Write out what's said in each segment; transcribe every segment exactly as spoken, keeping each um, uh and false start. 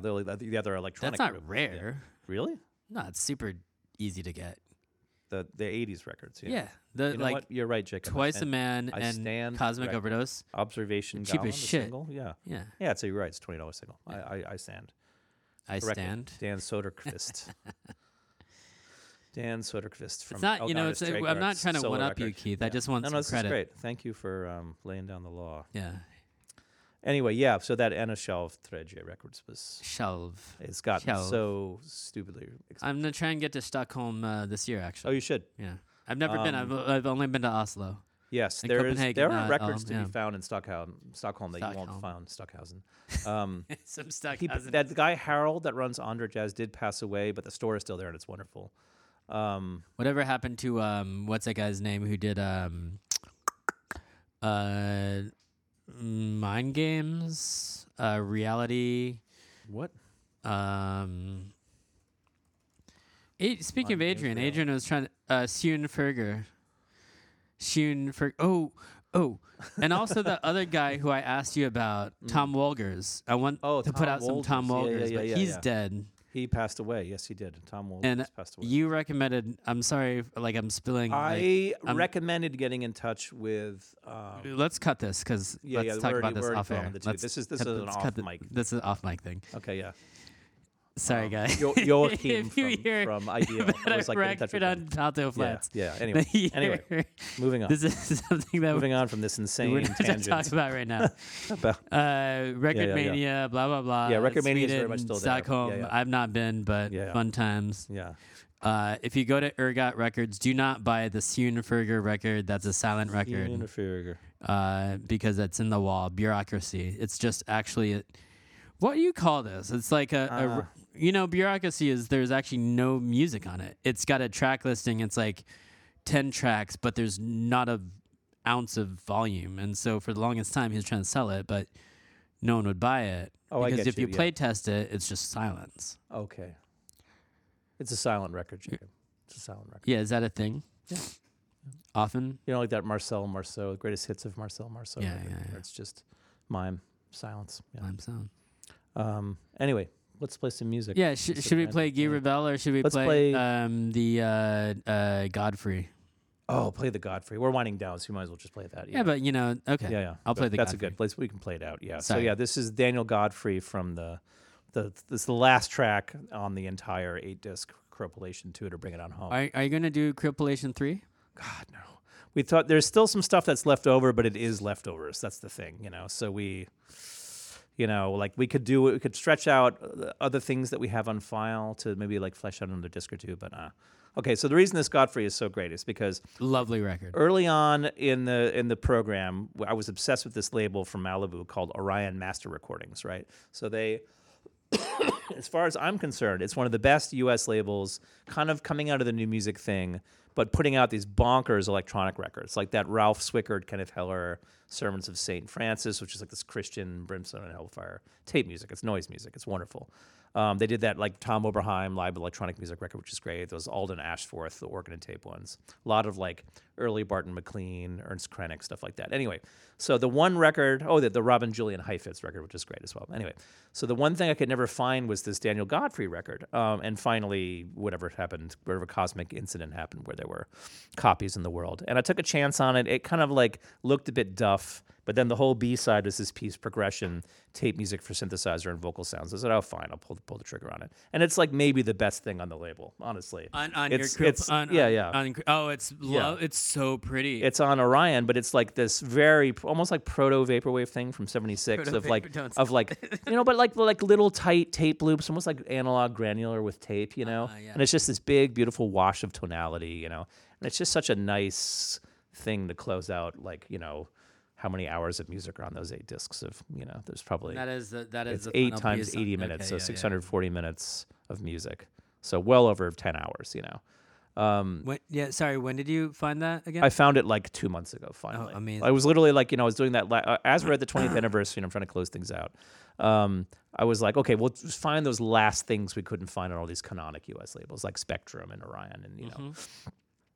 the, the other electronic. That's not group. rare. Yeah. Really? No, it's super easy to get. The the eighties records. Yeah. Yeah, the You know like what? You're right, Jacob. I Twice a stand- Man I and stand Cosmic corrected. Overdose. Observation. Cheap Gone, as the shit. Single. Yeah. Yeah, Yeah. So you're right. It's twenty dollars single. Yeah. I, I I stand. I Corrected. stand. Dan Soderquist. Dan Soderquist from. It's not, Elk you know, Artist it's. Trade I'm not Guards trying to solo one up you, record. Keith. Yeah. I just want no, some no, this credit. is great. Thank you for um, laying down the law. Yeah, Anyway, yeah. So that Anna Shelf Treje Records was. shelve. It's gotten Shelf. so stupidly. Expensive. I'm gonna try and get to Stockholm uh, this year. Oh, Actually, you should. yeah. I've never been. Um, I've I've only been to Oslo. Yes, In there is. Copenhagen, There are uh, records um, to yeah. be found in Stockholm, Stockholm that you Stockholm. won't find in Stockhausen. Um, Some stuck. he, that guy Harold that runs Andra Jazz did pass away, but the store is still there and it's wonderful. Um, Whatever happened to um? What's that guy's name who did um? Uh, Mind Games. Uh, reality. what? Um. A- speaking Mind of Games Adrian, Reality. Adrian was trying to uh, Sjun Ferger. Sjun Ferger. Oh, oh, and also the other guy who I asked you about, Tom Wolgers. I want Oh, to put Tom out some Tom Wolgers. Yeah, yeah, Wolgers, yeah, but yeah, he's yeah. dead. He passed away. Yes, he did. Tom Wolf And passed away. you recommended. I'm sorry, f- like I'm spilling. like, I I'm- recommended getting in touch with. Um, let's cut this because yeah, let's yeah, talk we're already- about this we're already off air. filming the two. Let's This is- this cut- is an let's off cut the- mic. This is off mic thing. okay, yeah. Sorry, Um, guys. Jo- Joachim If you from, hear from Ideal. that I was like, get in touch with record him. on Alto Yeah, Flats. yeah. Anyway, the anyway, year- moving on. This is something that Moving on from this we insane don't have to talk tangent about right now. about Uh, Record yeah, yeah. Mania, blah blah blah. Yeah, Record Mania is very Sweden, much still there. Stockholm. Yeah, yeah. I've not been, but Yeah, yeah. fun times. yeah. Uh, if you go to Ergot Records, do not buy the Sjunferger record. That's a silent record Unifigure. uh, because it's in the wall. Bureaucracy. It's just actually. A, what do you call this? It's like a, a Uh. r- you know, bureaucracy is there's actually no music on it. It's got a track listing. It's like ten tracks, but there's not a ounce of volume. And so for the longest time, he was trying to sell it, but no one would buy it Oh, I because get if you, you, yeah. play test it, it's just silence. Okay. It's a silent record, Jacob. It's a silent record. Yeah, is that a thing? Yeah. Often. You know, like that Marcel Marceau, the greatest hits of Marcel Marceau. Yeah, record, yeah, where yeah. It's just mime, silence. Yeah. Lime sound. Um. Anyway, let's play some music. Yeah, sh- Let's should we look play at- Guy yeah. Rebel or should we Let's play, play- um, the uh, uh, Godfrey? Oh, play the Godfrey. We're winding down, so you might as well just play that. Yeah, but you know, okay. yeah, yeah. I'll But play the That's Godfrey. a good place. We can play it out. Yeah. So Sorry. yeah, this is Daniel Godfrey from the, the this is the last track on the entire eight disc compilation two to bring it on home. Are, are you going to do Cripulation three? God no. We thought there's still some stuff that's left over, but it is leftovers. That's the thing, you know. So we, you know, like we could do we could stretch out uh, other things that we have on file to maybe like flesh out another disc or two. But uh, okay. So the reason this Godfrey is so great is because Lovely record. early on in the in the program, I was obsessed with this label from Malibu called Orion Master Recordings. Right. So they. As far as I'm concerned, it's one of the best U S labels, kind of coming out of the new music thing, but putting out these bonkers electronic records, like that Ralph Swickard, Kenneth Heller, Sermons of Saint Francis, which is like this Christian brimstone and hellfire tape music. It's noise music. It's wonderful. Um, they did that like Tom Oberheim live electronic music record, which is great. Those Alden Ashforth, the organ and tape ones. A lot of like early Barton McLean, Ernst Krenek, stuff like that. Anyway, so the one record, oh, the, the Robin Julian Heifetz record, which is great as well. Anyway, so the one thing I could never find was this Daniel Godfrey record. Um, and finally, whatever happened, whatever cosmic incident happened where there were copies in the world. And I took a chance on it. It kind of like looked a bit duff. But then the whole B side was this piece progression, tape music for synthesizer and vocal sounds. I said, "Oh, fine, I'll pull pull the trigger on it." And it's like maybe the best thing on the label, honestly. On, on It's- your Crip- it's- on, yeah, on- yeah. on- oh, it's lo- Yeah. it's so pretty. It's on Orion, but it's like this very almost like proto vaporwave thing from seventy-six of like Proto-vapor- don't of like you know, but like like little tight tape loops, almost like analog granular with tape, you know. Uh, yeah. And it's just this big, beautiful wash of tonality, you know. And it's just such a nice thing to close out, like you know. How many hours of music are on those eight discs of, you know, there's probably, that is the, that is it's the eight final times piece. eighty Okay, minutes, so yeah, yeah. six hundred forty minutes of music. So well over ten hours, you know. Um, When, yeah, sorry. When did you find that again? I found it like two months ago, finally. amazing. I was literally like, you know, I was doing that, la- uh, as we're at the twentieth anniversary and I'm trying to close things out. Um, I was like, okay, we'll just find those last things we couldn't find on all these canonic U S labels like Spectrum and Orion and, you know. Mhm.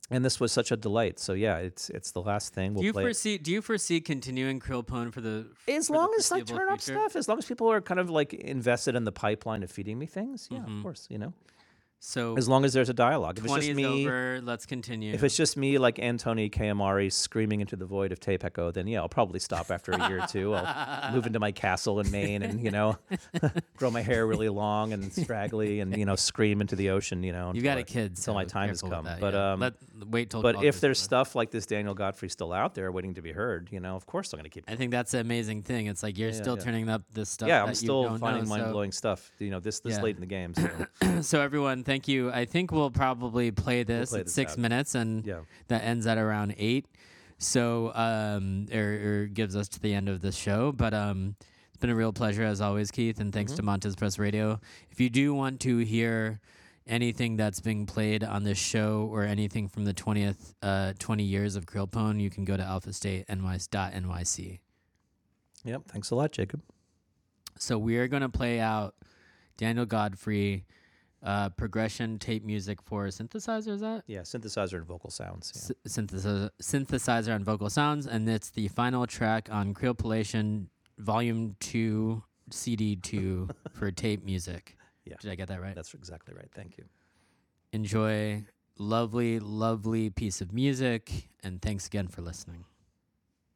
and this was such a delight. So yeah, it's it's the last thing. We'll do you play it. foresee do you foresee continuing Krill Pone for the As for the long as I foreseeable turn up future? stuff, as long as people are kind of like invested in the pipeline of feeding me things, yeah, Mhm. of course, you know. So As long as there's a dialogue. If it's twenty just is me, over. Let's continue. if it's just me like Antoni Kayamari screaming into the void of Tape Echo, then yeah, I'll probably stop after a year or two. I'll move into my castle in Maine and you know, grow my hair really long and straggly and you know, scream into the ocean. You know, you got until a I- kid, until so my time has careful with come. that, But yeah. um, Let, wait till. but twelve if is there's over. stuff like this Daniel Godfrey still out there waiting to be heard, you know, of course I'm going to keep. I think that's the amazing thing. It's like you're Yeah, still yeah. turning up this stuff. Yeah, that I'm still you don't finding know, so- mind-blowing stuff. You know, this this Yeah. late in the game. So So everyone, thank you. I think we'll probably play this play at this six out. minutes, and yeah, that ends at around eight. So um, or, or gives us to the end of this show. But um, it's been a real pleasure as always, Keith, and thanks to Montez Press Radio. If you do want to hear anything that's being played on this show or anything from the twentieth uh, twenty years of Krill Pone, you can go to alpha state N Y dot N Y C. yep. Thanks a lot, Jacob. So we are going to play out Daniel Godfrey uh, progression tape music for synthesizer. Is that Yeah, synthesizer and vocal sounds. Yeah. S- synthesizer, synthesizer and vocal sounds? And it's the final track on Creolpolation Volume Two, C D Two for tape music. Yeah. Did I get that right? That's exactly right. Thank you. Enjoy. Lovely, lovely piece of music, and thanks again for listening.